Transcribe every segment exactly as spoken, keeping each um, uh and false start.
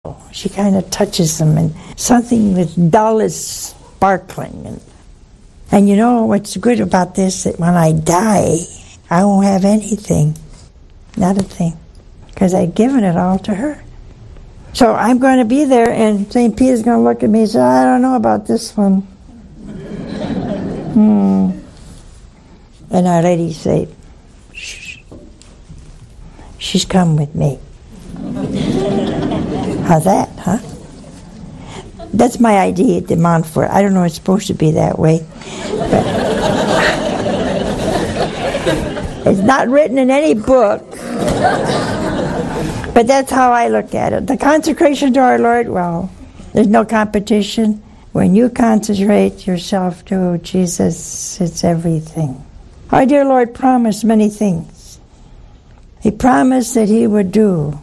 She kind of touches them, and something that's dull is sparkling. And, and you know what's good about this, that when I die, I won't have anything, not a thing, because I've given it all to her. So I'm going to be there, and Saint Peter's going to look at me and say, I don't know about this one. hmm. And Our Lady say, shh, she's come with me. How's that, huh? That's my idea at the Montfort. I don't know it's supposed to be that way. But it's not written in any book. But that's how I look at it. The consecration to our Lord, well, there's no competition. When you consecrate yourself to Jesus, it's everything. Our dear Lord promised many things. He promised that He would do,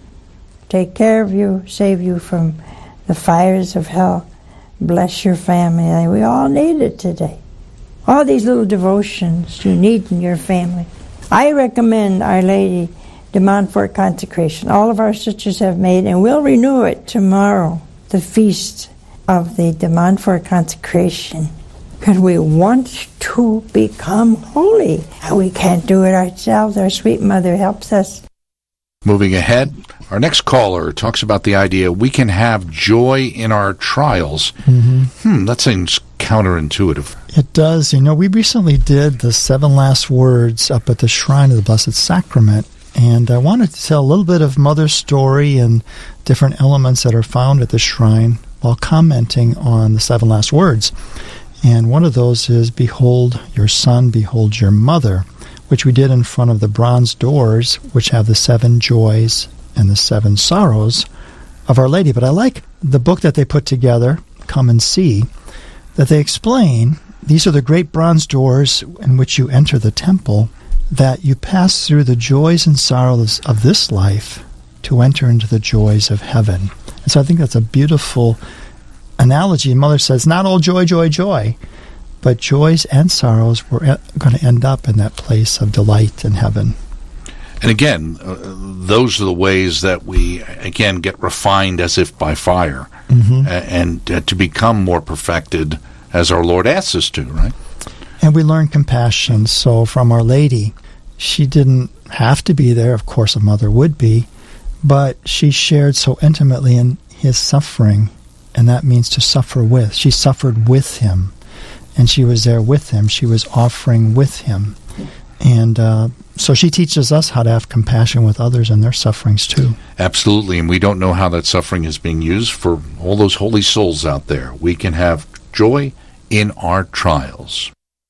take care of you, save you from the fires of hell, bless your family. And we all need it today. All these little devotions you need in your family. I recommend Our Lady de Montfort consecration. All of our sisters have made, and we'll renew it tomorrow, the feast of the de Montfort consecration, because we want to become holy. We can't do it ourselves. Our sweet Mother helps us. Moving ahead, our next caller talks about the idea we can have joy in our trials. Mm-hmm. Hmm, that seems counterintuitive. It does. You know, we recently did the seven last words up at the Shrine of the Blessed Sacrament, and I wanted to tell a little bit of Mother's story and different elements that are found at the shrine while commenting on the seven last words. And one of those is, behold your son, behold your mother, which we did in front of the bronze doors, which have the seven joys and the seven sorrows of Our Lady. But I like the book that they put together, Come and See, that they explain these are the great bronze doors in which you enter the temple, that you pass through the joys and sorrows of this life to enter into the joys of heaven. And so I think that's a beautiful analogy. Mother says, not all joy, joy, joy, but joys and sorrows were going to end up in that place of delight in heaven. And again, uh, those are the ways that we, again, get refined as if by fire, mm-hmm. and uh, to become more perfected as our Lord asks us to, right? And we learn compassion. So from Our Lady, she didn't have to be there. Of course, a mother would be. But she shared so intimately in His suffering, and that means to suffer with. She suffered with Him, and she was there with Him. She was offering with Him. And uh, so she teaches us how to have compassion with others and their sufferings too. Absolutely, and we don't know how that suffering is being used for all those holy souls out there. We can have joy in our trials.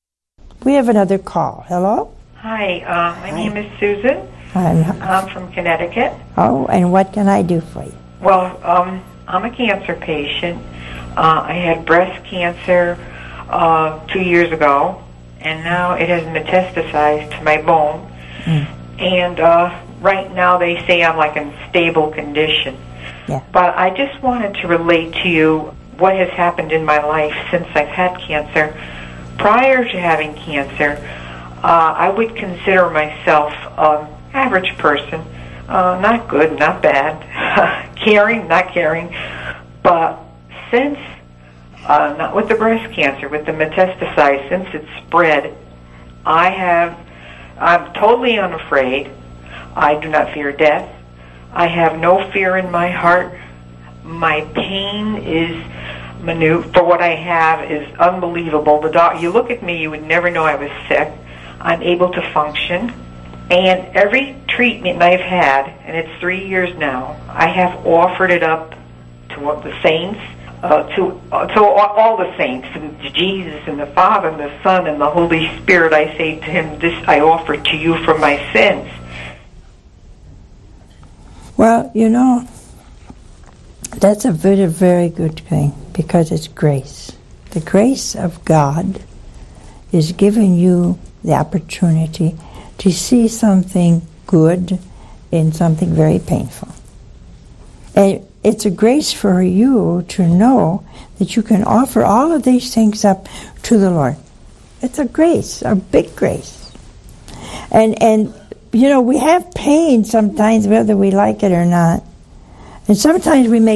We have another call. Hello? Hi, uh, my Hi. name is Susan. I'm, I'm from Connecticut. Oh, and what can I do for you? Well, um, I'm a cancer patient. Uh, I had breast cancer uh, two years ago, and now it has metastasized to my bone. Mm. And uh, right now they say I'm like in stable condition. Yeah. But I just wanted to relate to you what has happened in my life since I've had cancer. Prior to having cancer, uh, I would consider myself an average person. Uh, not good, not bad. Caring, not caring. But since, uh, not with the breast cancer, with the metastasized, since it's spread, I have, I'm totally unafraid. I do not fear death. I have no fear in my heart. My pain is minute. For what I have is unbelievable. The doc, you look at me, you would never know I was sick. I'm able to function. And every treatment I've had, and it's three years now, I have offered it up to what the saints, uh, to uh, to all, all the saints, and to Jesus and the Father and the Son and the Holy Spirit. I say to Him, this I offer to you for my sins. Well, you know, that's a very, very good thing, because it's grace. The grace of God is giving you the opportunity to see something good in something very painful. And it's a grace for you to know that you can offer all of these things up to the Lord. It's a grace, a big grace. And, and you know, we have pain sometimes, whether we like it or not. And sometimes we make